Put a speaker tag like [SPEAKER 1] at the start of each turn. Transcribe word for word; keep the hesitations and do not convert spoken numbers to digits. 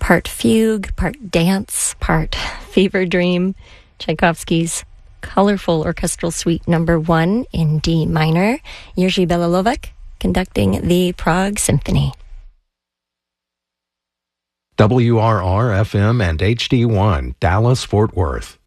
[SPEAKER 1] part fugue, part dance, part fever dream. Tchaikovsky's colorful orchestral suite number one in D minor. Jerzy Belalovec conducting the Prague Symphony.
[SPEAKER 2] W R R F M and H D one, Dallas, Fort Worth.